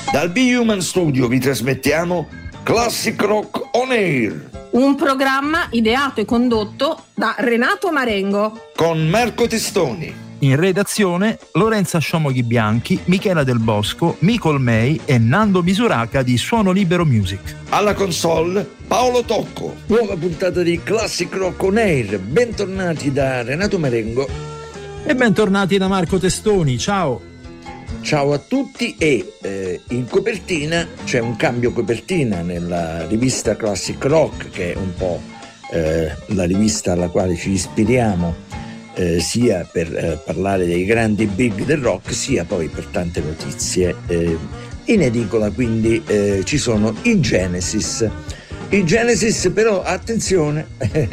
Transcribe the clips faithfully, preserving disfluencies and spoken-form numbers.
Dal B-Human Studio vi trasmettiamo Classic Rock On Air, un programma ideato e condotto da Renato Marengo con Marco Testoni. In redazione Lorenza Sciomoghi Bianchi, Michela Del Bosco, Micol May e Nando Misuraca di Suono Libero Music. Alla console Paolo Tocco. Nuova puntata di Classic Rock On Air. Bentornati da Renato Marengo e bentornati da Marco Testoni. Ciao. Ciao a tutti. E eh, in copertina c'è un cambio copertina nella rivista Classic Rock, che è un po' eh, la rivista alla quale ci ispiriamo eh, sia per eh, parlare dei grandi big del rock, sia poi per tante notizie. Eh, in edicola quindi eh, ci sono i Genesis. I Genesis però, attenzione,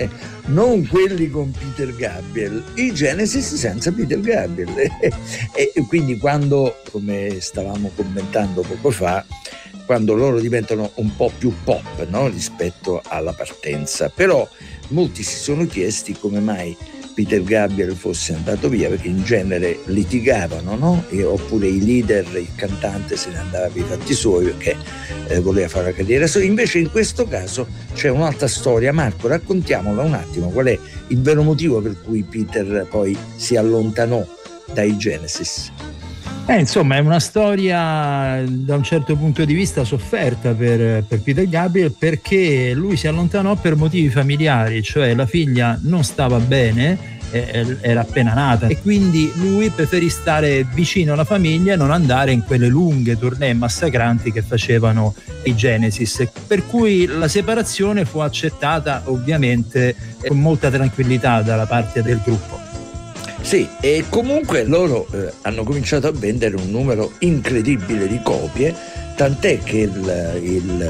non quelli con Peter Gabriel, i Genesis senza Peter Gabriel. E quindi quando, come stavamo commentando poco fa, quando loro diventano un po' più pop, no? Rispetto alla partenza. Però molti si sono chiesti come mai Peter Gabriel fosse andato via, perché in genere litigavano, no? E, oppure i leader, il cantante se ne andava per i fatti suoi perché eh, voleva fare la carriera sua. Invece in questo caso c'è un'altra storia. Marco, raccontiamola un attimo, qual è il vero motivo per cui Peter poi si allontanò dai Genesis? Eh, insomma, è una storia da un certo punto di vista sofferta per, per Peter Gabriel, perché lui si allontanò per motivi familiari, cioè la figlia non stava bene, eh, era appena nata, e quindi lui preferì stare vicino alla famiglia e non andare in quelle lunghe tournée massacranti che facevano i Genesis, per cui la separazione fu accettata ovviamente con molta tranquillità dalla parte del gruppo. Sì, e comunque loro eh, hanno cominciato a vendere un numero incredibile di copie, tant'è che il, il,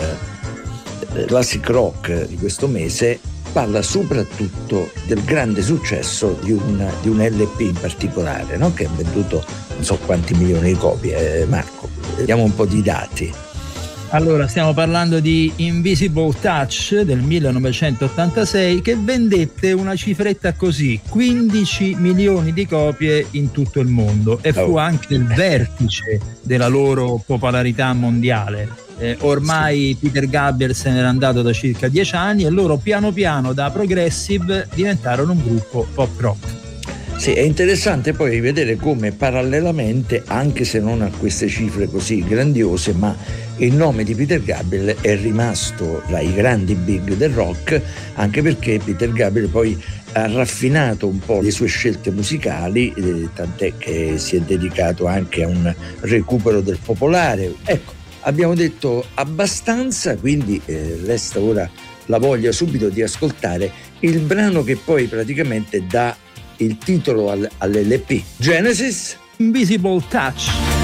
il Classic Rock di questo mese parla soprattutto del grande successo di un, di un L P in particolare, no? Che ha venduto non so quanti milioni di copie. Eh, Marco, vediamo un po' di dati. Allora, stiamo parlando di Invisible Touch del millenovecentottantasei, che vendette una cifretta così, quindici milioni di copie in tutto il mondo, e fu anche il vertice della loro popolarità mondiale. Eh, ormai Peter Gabriel se n'era andato da circa dieci anni e loro piano piano da progressive diventarono un gruppo pop rock. Sì, è interessante poi vedere come parallelamente, anche se non a queste cifre così grandiose, ma il nome di Peter Gabriel è rimasto tra i grandi big del rock, anche perché Peter Gabriel poi ha raffinato un po' le sue scelte musicali, eh, tant'è che si è dedicato anche a un recupero del popolare. Ecco, abbiamo detto abbastanza, quindi eh, resta ora la voglia subito di ascoltare il brano che poi praticamente dà il titolo al, all'L P. Genesis, Invisible Touch.